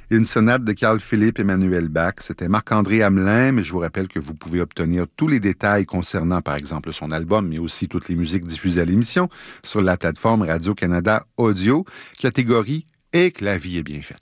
Une sonate de Carl-Philippe Emmanuel Bach. C'était Marc-André Hamelin, mais je vous rappelle que vous pouvez obtenir tous les détails concernant, par exemple, son album, mais aussi toutes les musiques diffusées à l'émission sur la plateforme Radio-Canada Audio, catégorie « Et que la vie est bien faite ».